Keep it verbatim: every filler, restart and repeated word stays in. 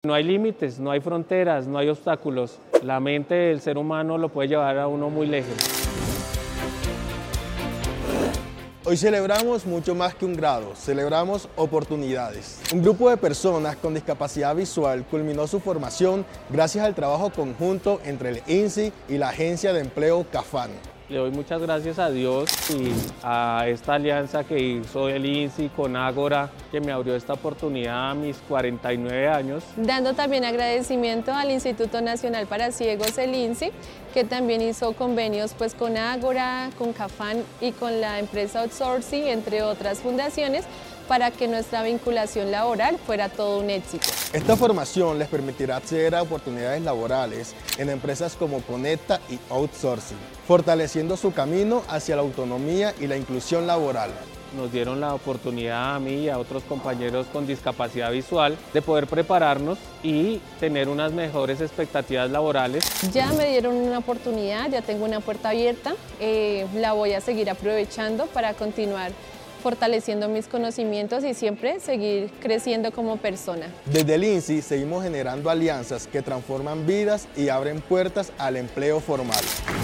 No hay límites, no hay fronteras, no hay obstáculos. La mente del ser humano lo puede llevar a uno muy lejos. Hoy celebramos mucho más que un grado, celebramos oportunidades. Un grupo de personas con discapacidad visual culminó su formación gracias al trabajo conjunto entre el I N S I y la Agencia de Empleo CAFAN. Le doy muchas gracias a Dios y a esta alianza que hizo el I N S I con Ágora, que me abrió esta oportunidad a mis cuarenta y nueve años. Dando también agradecimiento al Instituto Nacional para Ciegos, el I N S I, que también hizo convenios pues, con Ágora, con CAFAN y con la empresa Outsourcing, entre otras fundaciones, para que nuestra vinculación laboral fuera todo un éxito. Esta formación les permitirá acceder a oportunidades laborales en empresas como Conecta y Outsourcing, fortaleciendo su camino hacia la autonomía y la inclusión laboral. Nos dieron la oportunidad a mí y a otros compañeros con discapacidad visual de poder prepararnos y tener unas mejores expectativas laborales. Ya me dieron una oportunidad, ya tengo una puerta abierta, eh, la voy a seguir aprovechando para continuar fortaleciendo mis conocimientos y siempre seguir creciendo como persona. Desde el I N S I seguimos generando alianzas que transforman vidas y abren puertas al empleo formal.